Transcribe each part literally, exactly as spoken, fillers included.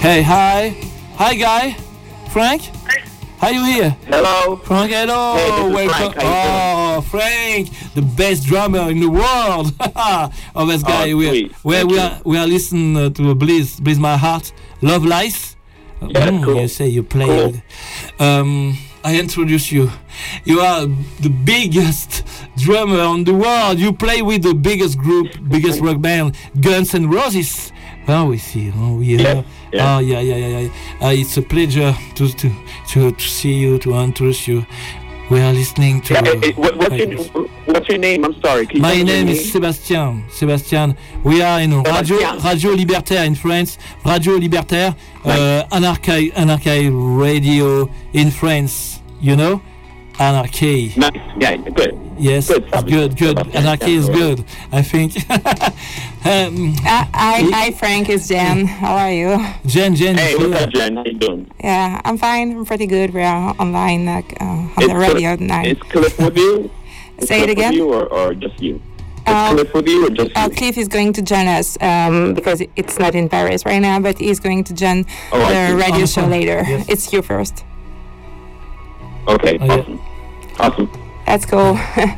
Hey, hi. Hi, guy. Frank? Are you here? Hello. Frank, hello. Hey, this is Welcome. Frank. How you Oh, Frank, the best drummer in the world. Oh, this guy. Oh, we are, sweet. we are, Thank we you. are, we are listening uh, to Bliss, Bliss My Heart, Love Life. Yeah, Mm, cool. You say you play. Cool. with- Um, I introduce you. You are the biggest drummer on the world. You play with the biggest group, biggest rock band, Guns N' Roses. Oh, we see. Oh, yeah. Yeah, yeah. Oh, yeah, yeah, yeah, yeah. Uh, it's a pleasure to to to to see you, to introduce you. We are listening to. Yeah, hey, hey, what, what's, your, Yes. what's your name? I'm sorry. Can you My tell me your name is Sébastien. Sébastien. We are in Radio Sébastien. Radio Libertaire in France. Radio Libertaire, Right. uh, Anarchy Anarchy Radio in France. You know, Anarchy. Nice. Yeah, good. Yes, Good, it's good, good. Sébastien. Anarchy is Yeah. good, I think. um, Uh, hi, hi, Frank. It's Jen. How are you? Jen, Jen. Hey, is what's here. up, Jen? How you doing? Yeah, I'm fine. I'm pretty good. We're online, like uh, on Is the radio Cliff, tonight. Is Cliff with you? Is Say it Cliff again? With you or, or just you? Is Um, Cliff with you or just Uh, you? Cliff is going to join us um, because it's not in Paris right now, but he's going to join Oh, I the see. radio Oh, show fine. later. Yes. It's you first. Okay, Oh, yeah. awesome. Awesome. That's cool.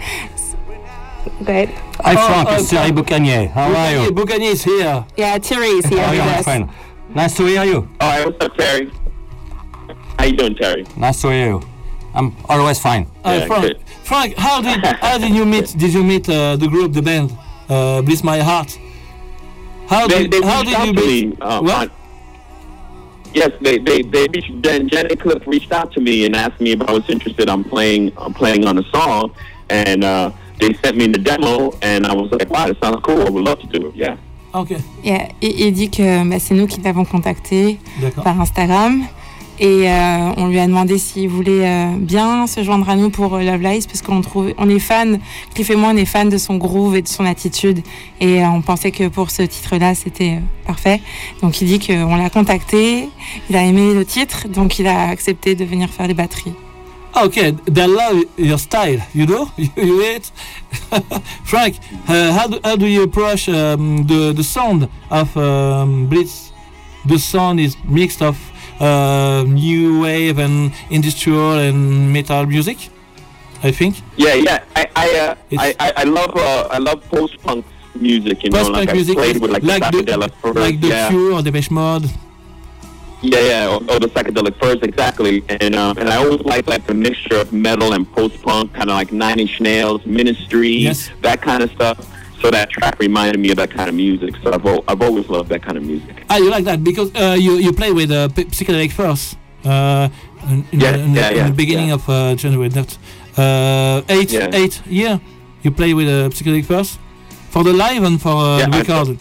Good. Hi Oh, Frank, oh, it's Thierry Boucanier. How are Boucanier, you? Boucanier is here. Yeah, Thierry is here How are you, with my us. friend? Nice to hear you. All right, what's up, Terry? How you doing, Terry? Nice to hear you. I'm always fine. Uh, Yeah, Frank, good. Frank, how did how did you meet? Did you meet uh, the group, the band, uh, Bliss My Heart? How They, did they how reached did out you to meet? me. Uh, What? on- yes, they they they reached. Jen, Jen and Cliff reached out to me and asked me if I was interested. I'm playing I'm playing on a song, and uh, they sent me the demo, and I was like, wow, that sounds cool. I would love to do it. Yeah. Ok, Yeah, il, il dit que bah, c'est nous qui l'avons contacté d'accord. par Instagram et euh, on lui a demandé s'il voulait euh, bien se joindre à nous pour euh, Love Lies parce qu'on trouve, on est fan, Cliff et moi on est fan de son groove et de son attitude et euh, on pensait que pour ce titre-là c'était euh, parfait. Donc il dit qu'on l'a contacté, il a aimé le titre, donc il a accepté de venir faire les batteries. Okay, they love your style, you know, you, you it. Frank, uh, how do how do you approach um, the the sound of um, Blitz? The sound is mixed of uh, new wave and industrial and metal music, I think. Yeah, yeah. I I uh, I, It's- I I love uh, I love post punk music. You know, Post-punk like music, I played is with like, like the the psychedelic Furs, like the yeah. Cure or Depeche Mode. Yeah, yeah, or, or the psychedelic Furs, exactly. And um, and I always like like the mixture of metal and post punk, kind of like Nine Inch Nails, Ministry, Yes. that kind of stuff. So that track reminded me of that kind of music. So I've al- I've always loved that kind of music. Ah, you like that because uh, you you play with uh, P- Psychedelic Furs. Uh, in, in, Yeah, the, in, yeah, the, in yeah, the beginning yeah. of uh, January, that uh, eight Yeah. eight year, you play with uh, Psychedelic Furs for the live and for uh, Yeah, the I- record.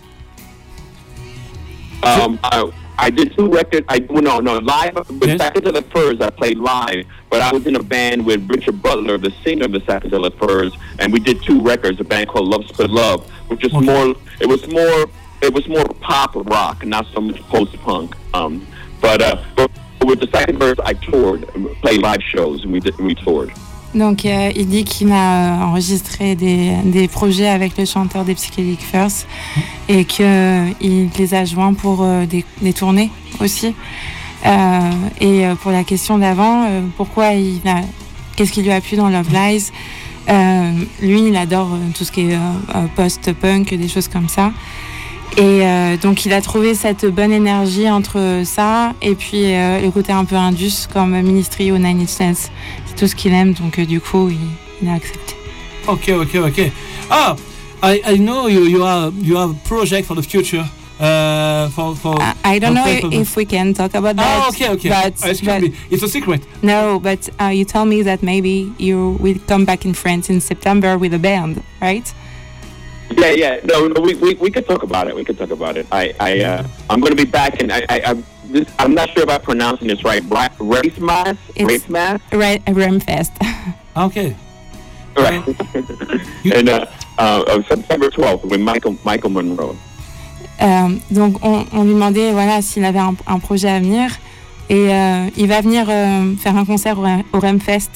Um, I, I did two records. I well, no no live with Yes. Psychedelic Furs. I played live, but I was in a band with Richard Butler, the singer of the Psychedelic Furs, and we did two records. A band called Love Split Love, which was Okay. more. It was more. It was more pop rock, not so much post punk. Um, but uh, but with the Psychedelic Furs, I toured, played live shows, and we did we toured. Donc euh, il dit qu'il a euh, enregistré des, des projets avec le chanteur des Psychedelic Furs et qu'il les a joints pour euh, des, des tournées aussi. Euh, et euh, pour la question d'avant, euh, pourquoi il a, qu'est-ce qui lui a plu dans Love Lies, euh, lui il adore euh, tout ce qui est euh, euh, post-punk, des choses comme ça. Et euh, donc il a trouvé cette bonne énergie entre ça et puis euh, le côté un peu indus comme Ministry ou Nine Inch Nails. C'est tout ce qu'il aime, donc euh, du coup il, il a accepté. Okay, okay, okay. Ah, I, I know you you are you have a project for the future. Uh, for for. I, I don't know for people. if we can talk about that. Ah, okay, okay. But, Ah, excuse but me, it's a secret. no, but uh, you tell me that maybe you will come back in France in September with a band, right? Yeah, yeah. No, no, we, we we could talk about it. We could talk about it. I I uh, I'm going to be back, and I I. I this, I'm not sure if I'm pronouncing this right. Ra- Race Mass? It's- Race Mass? Right, Remfest. Okay. Right. and uh, uh, of September twelfth with Michael Michael Monroe. Euh, donc on, on lui demandait voilà s'il avait un, un projet à venir et euh, il va venir euh, faire un concert au, au Remfest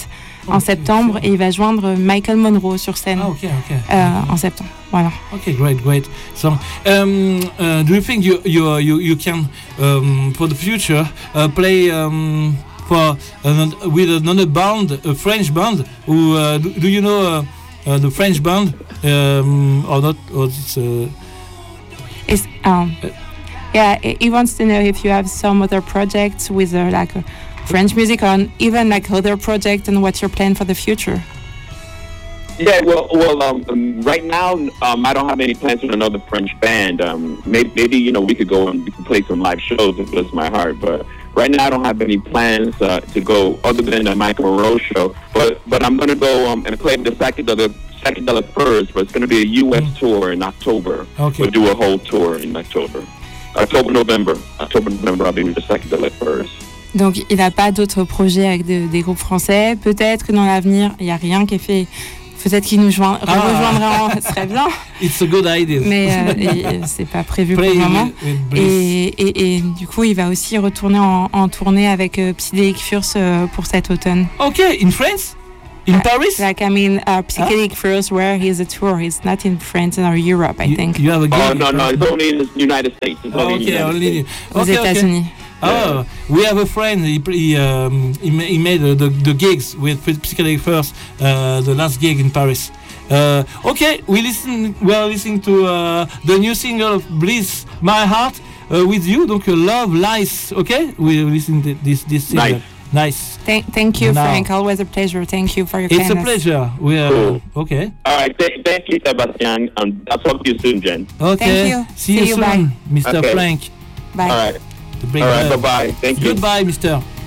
en septembre et il va joindre Michael Monroe sur scène Ah, okay, okay. euh, en septembre. Voilà. Okay, great, great. So, um, uh, do you think you you you, you can um, for the future uh, play um, for another, with another band, a French band? Who uh, do, do you know uh, uh, the French band um, or not? Or it's, uh, It's, um, yeah, he he wants to know if you have some other projects with uh, like uh, French music or even like other projects and what's your plan for the future. Yeah, well, well, um, um, right now, um, I don't have any plans with another French band. Um, maybe, maybe, you know, we could go and we could play some live shows if it's my heart. But right now, I don't have any plans uh, to go other than the Michael Monroe show. But but I'm gonna go um, and play the Psychedelic Psychedelic Furs. But it's gonna be a U S tour in October. Okay. We'll do a whole tour in October. October, November. October, November. I'll be with the Psychedelic Furs. Donc il n'a pas d'autres projets avec de- des groupes français. Peut-être que dans l'avenir, il n'y a rien qui est fait. Peut-être qu'il nous joint, Ah. rejoindra, ce serait bien. it's a good idea. Mais euh, et- c'est pas prévu pour Play le moment. with, with Bliss. Et, et, et du coup, il va aussi retourner en, en tournée avec euh, Psychedelic Furs euh, pour cet automne. Okay, in France, in Paris. Like, I mean, uh, Psychedelic Furs, where he's a tour, he's not in France or Europe, I you, think. you have a gig. Oh no, no, it's only in the United States. It's Oh, only in the okay, United only. States. Aux Okay, okay. États-Unis. Oh, we have a friend. He he, um, he, ma- he made uh, the the gigs with Psychedelic First, uh, the last gig in Paris. Uh, okay, we listen. We are listening to uh, the new single of Bliss, My Heart, uh, with you. Donc uh, Love Lies. Okay, we listen to this this single. Nice. Nice. Thank, thank you, Now. Frank. Always a pleasure. Thank you for your It's a kindness. pleasure. We are Cool. okay. All right, th- thank you, Sebastian. Um, I'll talk to you soon, Jen. Okay. Thank you. See, See you you, soon, bye. Mister Okay. Frank. Bye. All right, The big all right, bell. bye bye. Thank you. Goodbye, Mister